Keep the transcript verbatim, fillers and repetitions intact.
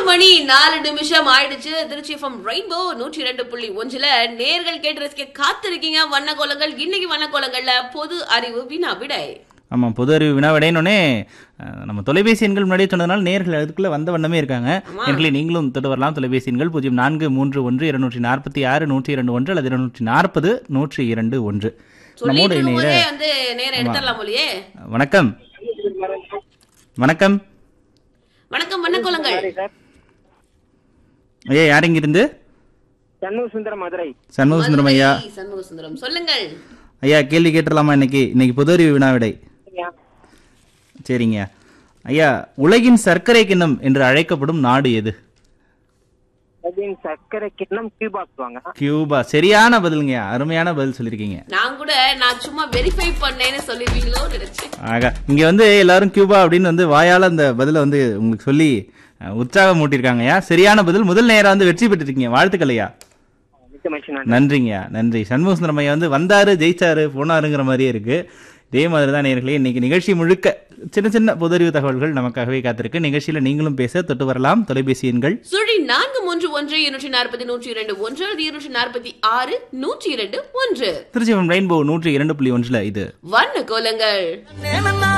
மணி நாலு நிமிஷம் ஆயிடுச்சு. திருச்சி எஃப்எம் ரெயின்போ நூற்றி இரண்டு புள்ளி ஒன்றுல நேர்கள் கேட்டு ரசிக்க காத்திருக்கீங்க வண்ணக்கோலங்கள். இன்னைக்கு வண்ணக்கோலங்கள்ல பொது அறிவு வினா விடை. ஆமாம், பொது அறிவு வினா விடையினோடனே நம்ம தொலைபேசி எண்கள் முன்னாடியே சொன்னதுனால நேர்கள் அதுக்குள்ளே வந்த வண்ணமே இருக்காங்க. நேர்களை நீங்களும் தொட்டு வரலாம். தொலைபேசி எண்கள் பூஜ்ஜியம் நான்கு மூன்று ஒன்று இருநூற்றி நாற்பத்தி ஆறு நூற்றி இரண்டு ஒன்று அல்லது இருநூற்றி நாற்பது நூற்றி இரண்டு ஒன்று. நம்மோட இணையில வணக்கம் வணக்கம் வணக்கம் வண்ணக்கோலங்கள். ஐயா, யார் இங்கிருந்து? சண்முக சுந்தரம், மதுரை. சண்முக சுந்தரம் ஐயா. சண்முக சுந்தரம் சொல்லுங்கள் ஐயா. கேள்வி கேட்டுடலாமா? இன்னைக்கு இன்னைக்கு பொது அறிவு வினா விடை. சரிங்க ஐயா. உலகின் சர்க்கரை கிண்ணம் என்று அழைக்கப்படும் நாடு எது? சர்க்கரை கிண்ணம் கியூபா. கியூபா சரியான பதிலுங்க. அருமையான பதில் சொல்லிருக்கீங்க. நான் கூட நான் சும்மா வெரிஃபை பண்ணேன்னு சொல்லிருவீங்களோ நினைச்சேன். ஆக இங்க வந்து எல்லாரும் கியூபா அப்படின்னு வந்து வாயால அந்த பதில வந்து உங்களுக்கு சொல்லி உற்சாகம் மூட்டிருக்காங்கய்யா. சரியான பதில். முதல் நேரம் வந்து வெற்றி பெற்றுருக்கீங்க. வாழ்த்துக்கள் ஐயா. நன்றிங்கய்யா, நன்றி. சண்முக சுந்தரம் ஐயா வந்து வந்தாரு, ஜெயிச்சாரு, போனாருங்கிற மாதிரியே இருக்கு. இதே மாதிரி தான் நேயர்களே இன்னைக்கு நிகழ்ச்சி முழுக்க சின்ன சின்ன பொதறிவு தகவல்கள் நமக்காகவே காத்திருக்கு. நிகழ்ச்சியில நீங்களும் பேச தொட்டு வரலாம். தொலைபேசி எண்கள் சுழி நான்கு மூன்று ஒன்று இருநூற்றி நாற்பது நூற்றி இரண்டு ஒன்று அல்லது இருநூற்றி நாற்பத்தி ஆறு நூற்றி இரண்டு ஒன்று. திருச்சி ரெயின்போ நூற்றி இரண்டு புள்ளி ஒன்றுல இது வண்ண கோலங்கள்.